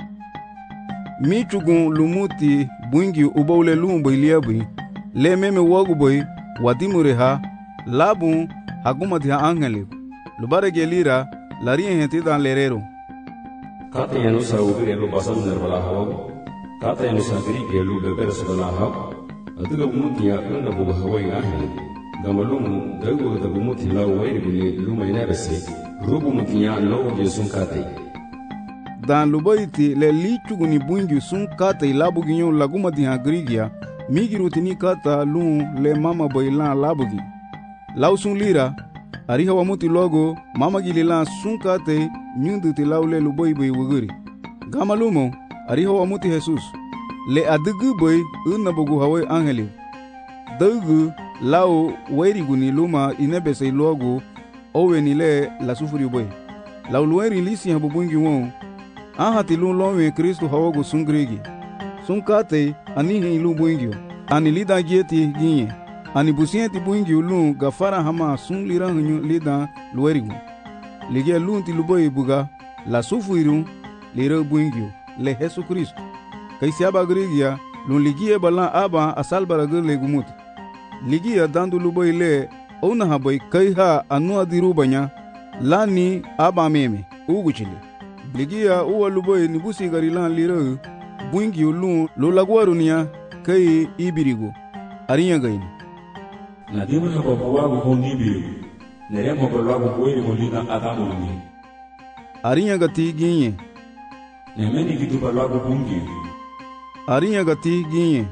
C: Michugun lumuti buingi ubaule lumbo iliabui le meme wagu boy wadimure ha labu hagumati ha angeliku lubare gelira larien henti dan lerero.
E: Kata yanu sa ubire lu basam nerbala hawago kata yanu sa grige lu beber sabala hawago atuga bumuti ya kanda buga hawai ahli gamalumu gago da bumuti la wairi bule luma inabese rubu mutiya logo je sun kate
C: dan lubaiti le lichuguni bungi sun kate labugi nyon lagumati ha grigia migirutini kata lun le mama boilan labugi lau sun lira ariha wamuti logo mama gililan sun kate nyunduti laule luboy boy wuguri gamalumo ariha wamuti Jesus le adugu boy unnabugu hawai angeli dugu lau wairiguni luma inebese logo oweni le la sufuri boy lau lueri lisi habubungi won ahati lun lowe Kristo hawago sun gregi sun kate anihe ilu buingio ani lida gieti ginye ani busienti buingio lun gafara hama sun lira hunyu lida luerigu ligia lun ti luboy buga la sufuiru lira buingio le Yesu Kristo kaisi aba grigia lun ligia balan aba asalbara gurle gumuti ligia dandu luboy le ona haboy kai ha anu adirubanya lani aba meme uguchile ligia uwa luboy nibusi garilan lira buingi ulun lo lagwarunia kai ibirigo arinya gaini
E: na dimu na babuwagu hondi birigo neremo balagu kweli holina adamu ni
C: arinya gati ginye
E: nemeni kitu balagu bungi
C: arinya gati ginye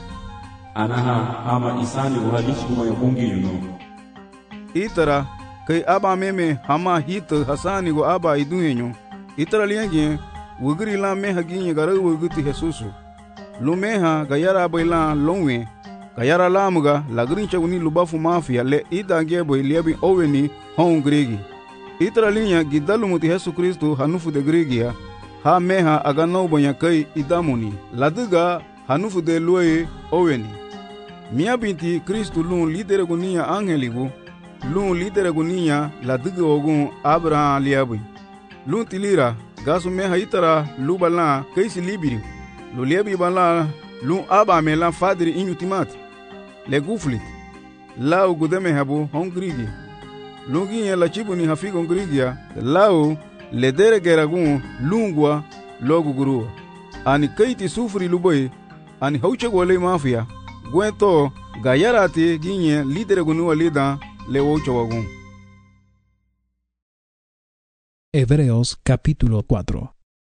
E: anaha ama isani uhalishi kuma bungi yuno
C: itara kai aba meme hama hit hasani go aba iduenyo itara lienge wugri la meha ginye gara wuguti Jesusu lumeha gayara boyla longwe gayara lamuga lagrincha uni lubafu mafia le idange boy liabi oweni hon gregi itra linya gidalu muti Yesu Kristo hanufu de gregia ha meha agano bonya kai idamuni laduga hanufu de loye oweni mia binti Kristo lun lidere gunia angeligu lun lidere gunia laduga ogun Abraham liabi lun tilira gasu meha itara lubala kaisi libiri luliebi bala lun aba melan fadri inutimati le guflit lao gudeme habu hongrigi lungi la chibuni hafigo ngrigia lao le dere geragun lungwa logu gurua ani kaiti sufri luboy ani hauche gole mafia gwento gayarati ginye lidere gunua lida le wocho wagun.
B: Hebreos capítulo 4.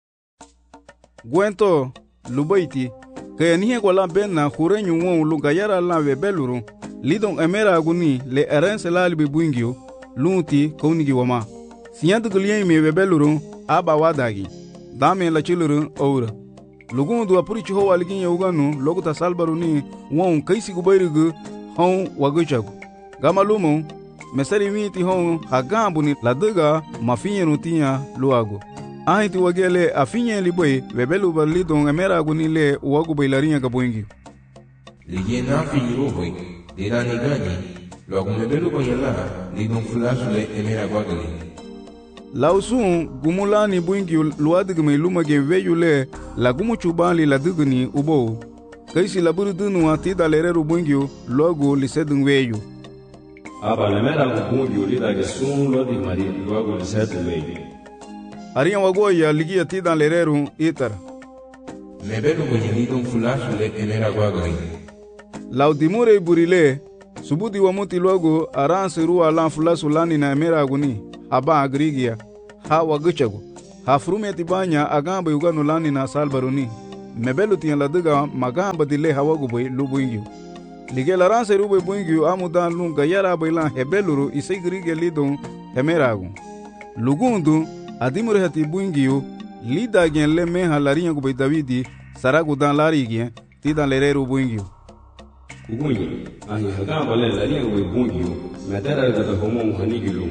C: Gwento lubaiti que nie gola benna hurenyu won lugayara la webeluru lidon emera aguni le erense la libi buingio lunti konigi wama siyantu glien me webeluru aba wadagi dame la chiluru oura lugundu apurichi ho walgin yuganu loguta salbaruni won kaisi gubayrugu hon waguchagu gamalumo mesari miti hon hagambuni laduga mafinyenu tinya luago ahiti wagele afinye liboy webelu balidon emera aguni le wagu bailarinya gaboingi
D: ligena finyo boy de la negani lo gumebelu boyala lidon flash le emera gwagali
C: lausun gumulani buingi luadigme lumage veyule la gumuchubali la dugni ubo kaisi laburu dunu atida lereru buingi logo lisedun weyu
E: aba le mera bungi lida gesun lo di mari logo lisedun weyu
C: ariya wagoya ligia tidan lereru itara
D: mebelu boyalidon flash le emera gwagali
C: laudimure burile Subuti wa muti logo aranse ruwa lan fulasu lani na emeraguni haba agrigia ha waguchago ha frumeti banya agamba yugano lani na salbaruni mebelu tiyan ladiga magamba dile hawagu boy lubuingyu lige laranse rube buingyu amudan lunga yara bailan hebeluru isegrigia lidon emeragu lugundu adimure hati buingyu lida gen le meha larinya go Davidi saragu dan larigien tidan lereru buingyu
E: Ugunye, ahi hagamba le larinya go buingyu medara da homo hanigilu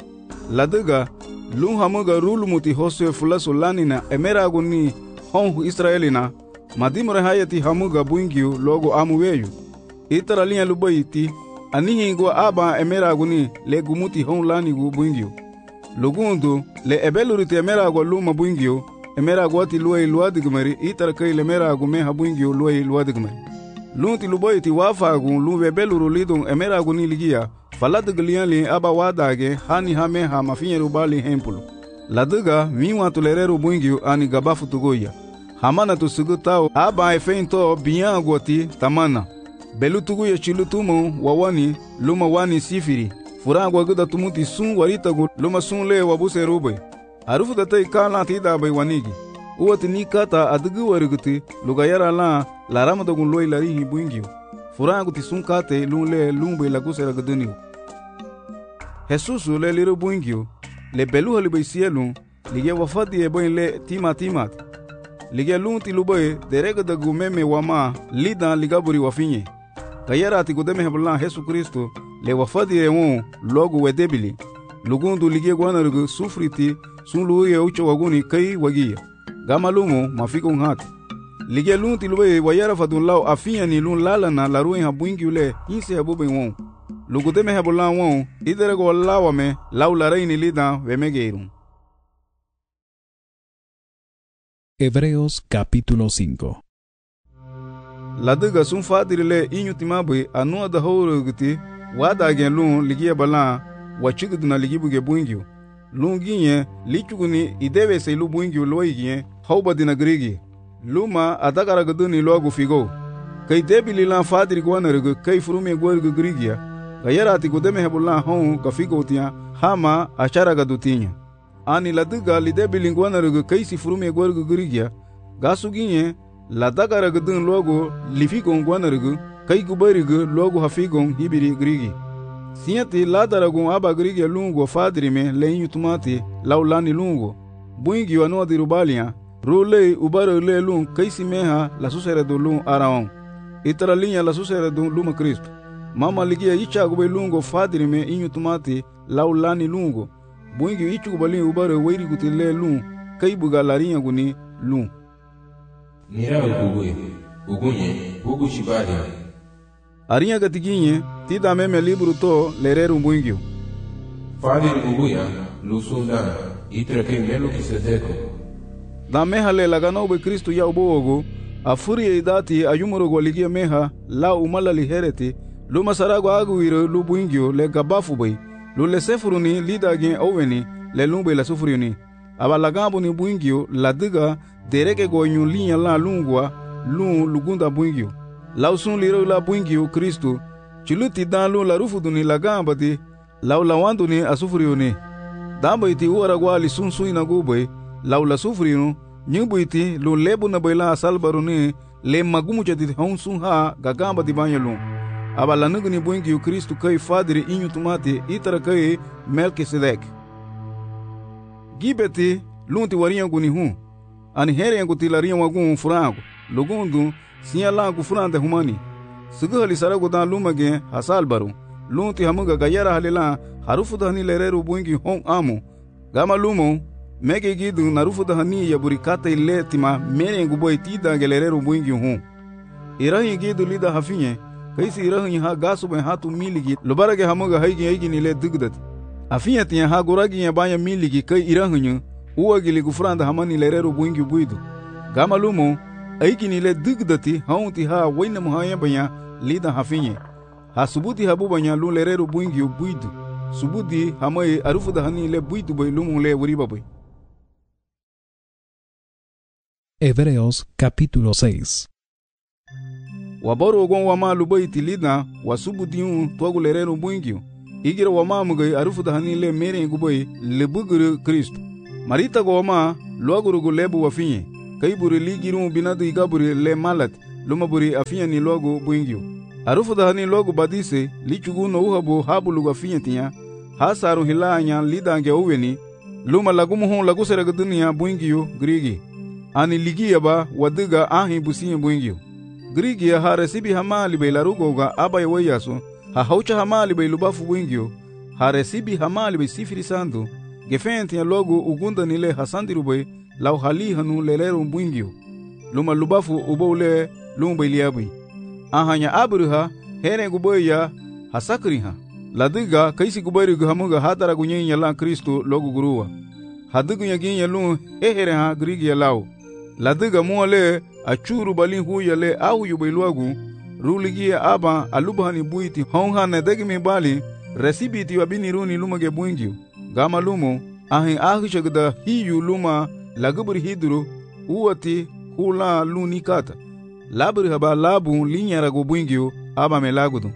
C: ladiga lun hamuga rulumuti hoswe fulasu lanina emeragu ni honhu Israelina madimure hayati hamuga buingyu logo amuweyu itara linha lubaiti anihingo aba emeragu ni le gumuti hon lanigu buingyu lugundu le ebeluriti emeragu luma buingyu emeragu ati luai luadigmari itara kai le emeragu meha buingyu luai luadigmari lunti lubaiti wafagu luwe beluru lidun emeragu ni ligia faladiglianli aba wadage hani hameha mafinyeru bali hempulu ladiga miwa tulereru buingyu ani gabafu tugoya hamana tusugutao aba efeinto biangoti tamana belu tuguya chilutumu wawani luma wani sifiri furangwa guda tumuti sun waritagu luma sun le wabuse rube arufu datai kala tida bai wanigi uwati ni kata adugu wariguti lugayara la laramadagun loi larihi buingyu furangu ti sun kate lun le lumbe lagusera guduniu Jesusu le liru buingyu le belu halibai sielu lige wafadi e boin le timat lige lun ti lubai derega da gumeme wama lidan ligaburi wafinye kayara ti gudeme heblan Jesu Kristo le wafadi e won logo wedebili lugundu lige gwanargu sufriti sun luye ucho waguni kai wagia gama lumo mafiko unhati lige lun ti lubai wayara fadun lau afinya ni lun lalana la ruin habuingyu le inse habube won lugudeme heblan won iderego lawame lau la reini lidan wemegeirun.
B: Hebreos capítulo 5.
C: Ladiga sun fadirile inyutimabe anua da howrugti wada gen lun ligia bala wachiguduna ligibuge buingyu lun ginye lichuguni idewe se lu buingyu loigien hawbadina grigi luma adagara guduni logu figo kai debili lan fadiri gwanargu kai furume gwargu grigia gayarati gudeme hebulan hon gafigo tia hama achara gadutinya ani ladiga lidebili gwanargu kai si furume gwargu grigia gasuginye ladagara gudun logo lifigon gwanargu kai gubarigu logo hafigon hibiri grigi siati ladaragun aba grigi lungo fadrime leinyu tumati laulani lungo buingi wano dirubalia rule ubaro le lun kai simeha la susere do lun araon itara linha la susere do luma Cristo mama ligia icha gube lungo fadrime inyu tumati laulani lungo buingi ichu gubali ubaro weiri gutile lun kai buga larinha guni lun
D: Nira ugunye, bugu shibaria.
C: Arinha gatiginye, tida meme libro to lereru buingyu.
D: Fadir uguya, lusundana, itrake melo kisedeko.
C: Da meha le lagano be Kristo ya ubogo, afuri idati ayumuro goligia meha, la umala lihereti, luma sarago aguiro lu buingyu le gabafu bay, lu le sefuruni lida gen oweni, le lumbe la sufuriuni. Aba lagambo ni buingyu la diga dereke goyun linya la lungwa lun lugunda buingyu lausun liro la buingyu Kristo chiluti dan lu la rufuduni la gambati lau la wanduni asufuriuni damba iti uaragwa li sun suina gubay lau la sufuriunu nyubu iti lu lebu na bayla asalbaruni le magumu jadit hon sun ha gagamba di banya lun aba la nuguni buingyu Kristo kai fadiri inyu tumati itara kai Melkisedek gibeti lunti warinha guni hun ani here yangu tilarinha wagun furango lugundu siya langu furande humani sugu hali saragu dan lumage hasalbaru lunti hamuga gayara halila harufu dahani lereru buingi hon amu gama lumo mege gidu narufu dahani yaburi kata ile tima mere yangu boy tida gelereru buingi hun irahi gidu lida hafinye kaisi irahi ha gasu ben hatu miligi lubarage hamuga haigi nile dugdati afinye tiya ha guragi ya banya miligi kai irahi uwagili gufranda hamani lereru buingi buidu gama lumo aiki nile dugdati haunti ha waina muhaya banya lida hafinye ha subuti habu banya lu lereru buingi buidu subuti hamai arufu dahani le buidu bay lumo le wuriba bay.
B: Hebreos capítulo 6.
C: Wabaru ogon wama lubai tilida wasubu diun togu lerero buingio. Igira wama mugai arufu dahani le mere gubai lebuguru Kristo. Marita go wama luaguru go lebu wafinye. Kaiburi ligiru binadu igaburi le malat lumaburi afinya ni logo buingio. Arufu dahani logo badise lichugu no uhabu habulu gafinya tinya. Hasaru hilanya lidange uweni luma lagumu lagu serega dunia buingio grigi. Ani ligia ba wadiga ahi businya buingio. Grigi ya haresibi hamali bay larugoga abay wayaso ha haucha hamali bay lubafu buingio haresibi hamali bay sifiri sandu gefenti ya logo ugunda nile hasandiru bay lau hali hanu lelero buingio luma lubafu ubole lumba iliabi ahanya abruha here guboy ya hasakriha ladiga kaisi gubayri hamuga hadara gunyenya la Kristo logo guruwa hadigu yaginya lu hehere ha grigi ya lau ladiga muale achuru balin huyale au yubailuagu ruligia aba alubhani buiti honha na degimi bali resibiti wabini runi lumage buingio gama lumo ahi shagda hiyu luma lagubri hidru uwati hula lunikata labri haba labu linyara go buingio aba melagudu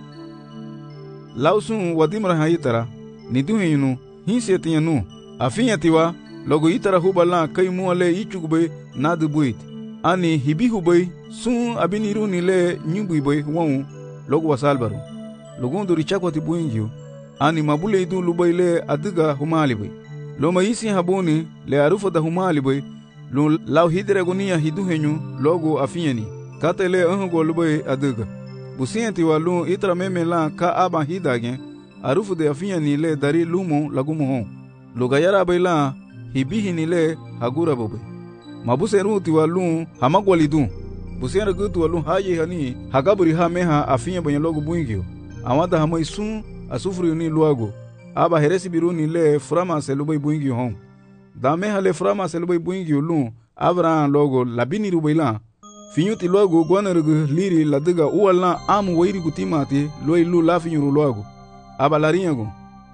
C: lausun wadimra hayitara niduhinu hinsetianu afinyatiwa logo itara hubala kai muale ichugbe nadu buiti ani hibihu bay sun abiniru nile nyubu bay won logo wasalbaru logon dori chakwati buingio ani mabule idu lubayle adiga humali bay loma isi haboni le arufa da humali bay lo law hidre gonia hidu henyu logo afinyani katele ango lubay adiga busienti walu itra memela ka aba hidage arufu de afinyani le dari lumo lagumo hon logayara bayla hibihi nile hagura bobe mabuseru tiwalu hamagwalidu busera gutu walu haye hani hagaburi ha meha afinya banya logo buingio amada hamai sun asufuri ni luago aba heresi biruni le frama selubai buingio hon da meha le frama selubai buingio lu avran logo labini rubaila finyuti logo gwanargu liri ladiga uwala amu wairi gutimati loi lu lafinyu luago aba larinyago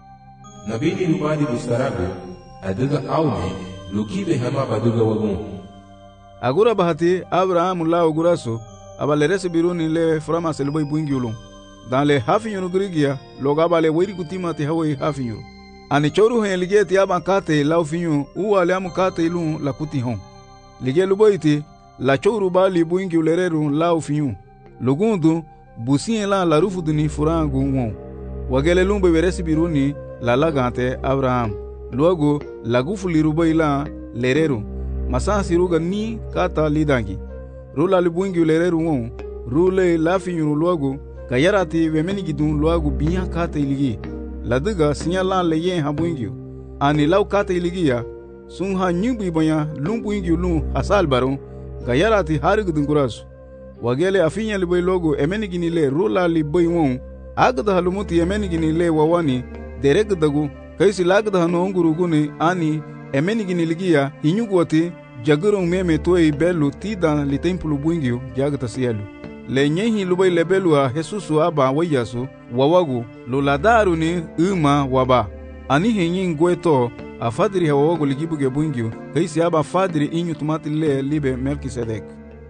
D: nabini rubadi bustarago adiga aume lukibe hama baduga wagun agura bahati Abraham lao guraso abalerese biruni le frama selboy buingiulu dans le hafinyuru grigia loga bale wiri kutima te hawi hafinyuru ani choru he ligeti aba kate lao finyu uwale am kate lu la kuti hon lige luboiti la choru bali buingiu lereru lao finyu lugundu busien la rufu duni furangu won wagele lumbe veresi biruni la lagante Abraham luego lagufu lirubaila lereru masasi ruga ni kata lidangi rula libuingi lereru won rule lafinyuru luagu kayarati wemeni gidun luagu biya kata iligi ladiga sinyala leyen habuingi ani law kata iligiya sun ha nyubi banya lumbuingi lu hasal baro kayarati harigudun kurasu wagele afinya liboy logo emeni ginile rula liboy won agda halumuti emeni ginile wawani deregdagu kaisi lagda hanonguruguni ani emeni giniligia hinyugwati jagurong meme toy belu tida li templo buingio jagta sielu le nyehi lubay lebelu a Jesusu aba wayasu wawagu loladaru ni uma waba ani henyin gweto a fadri hawagu ligibuge buingio kaisi aba fadri inyu tumati le libe Melquisedec.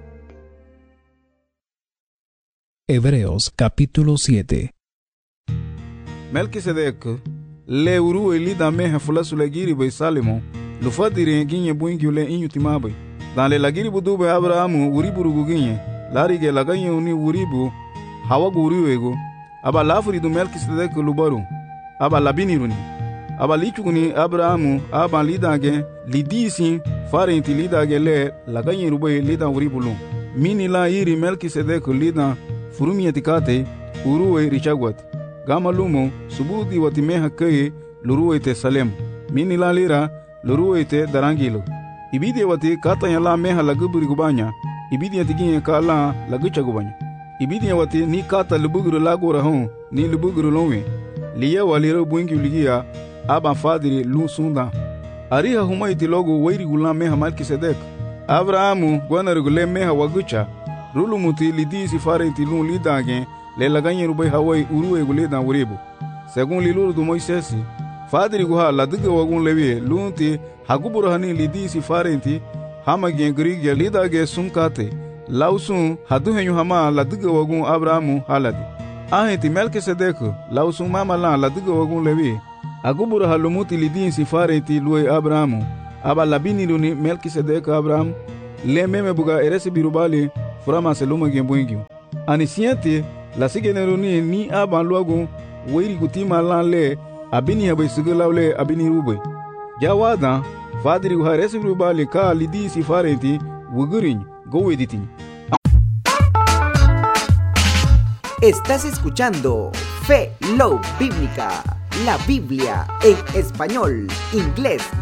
B: Hebreos capítulo 7.
C: Melquisedec le uru elida meha fulasu legiri bay Salemo lu fadiri ginye buingi le inyu timabai dan le lagiri budube Abrahamu uriburugu ginye larige laganye uni uribu hawagu uriwego aba lafuri du Melquisedec lubaru aba labiniruni aba lichuguni Abrahamu aba lidage lidisi farenti lidage le laganye rubai lida uribulu mini la iri Melquisedec lida furumietikate uruwe richagwat gama lumo subudi watimeha keye luruwete Salem mini la lira luruwete darangilo ibidi wati kata ya la meha laguburi gubanya ibidi ya tiginye ka la lagucha gubanya ibidi ya wati ni kata lubuguru lagura hon ni lubuguru lonwe liya waliro buingi uligia aba fadiri lu sunda ariha humaiti logo wairi gula meha Melquisedec Abrahamu gwanarugule meha wagucha rulu muti lidisi farenti lu lidage le laganye rubai hawai uruwe guleda uribu según liluru du Moisesi fadiri guha ladiga wagun lewie lunti haguburu hani lidisi farenti hamagien grigia lidage sunkate lausun hadu henyu hama la diga wagun Abrahamu haladi. Ahenti Melkisedek lausun mama lan la diga wagun Levi. Agubura halumuti lidin sifarenti luwe Abrahamu. Aba labini duni Melkisedek Abraham. Le meme buga eresi birubali furama seluma gembuingyu. Ani siente la sigeneruni ni aban luagun weiri kutima lan le abini habe sigulawle abini rube. Jawada fadiri ha eresi birubali ka lidi sifarenti wugurin go editing.
F: Estás escuchando Fe Love Bíblica, la Biblia en español, inglés